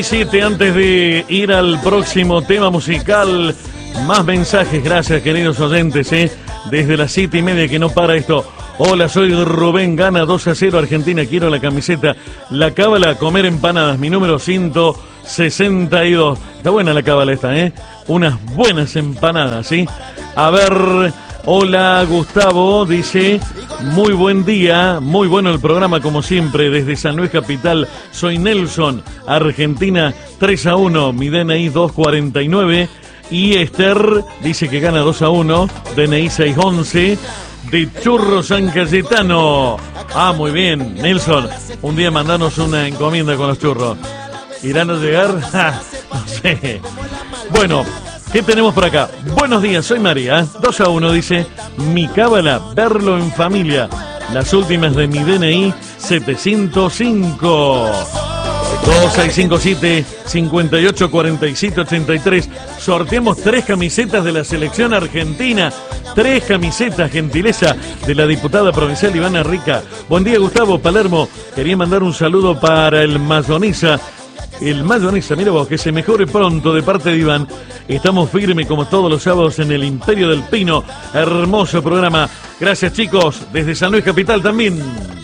7, antes de ir al próximo tema musical, más mensajes, gracias queridos oyentes, desde las 7:30 que no para esto. Hola, soy Rubén, gana 2-0 Argentina, quiero la camiseta, la cábala, comer empanadas, mi número 162. Está buena la cábala esta, unas buenas empanadas, ¿sí? A ver, hola Gustavo, dice, muy buen día, muy bueno el programa como siempre, desde San Luis Capital, soy Nelson, Argentina 3-1, mi DNI 249, y Esther dice que gana 2-1, DNI 611, de Churro San Cayetano. Ah, muy bien, Nelson, un día mandanos una encomienda con los churros. ¿Irán a llegar? No sé. Bueno, ¿qué tenemos por acá? Buenos días, soy María. 2-1 dice, mi cábala, verlo en familia. Las últimas de mi DNI, 705. 2657-584783. Sorteamos 3 camisetas de la selección argentina. 3 camisetas, gentileza de la diputada provincial Ivana Rica. Buen día, Gustavo, Palermo. Quería mandar un saludo para el Mayonesa. El Mayonesa, mira vos, que se mejore pronto de parte de Iván. Estamos firmes como todos los sábados en el Imperio del Pino. Hermoso programa. Gracias, chicos. Desde San Luis Capital también.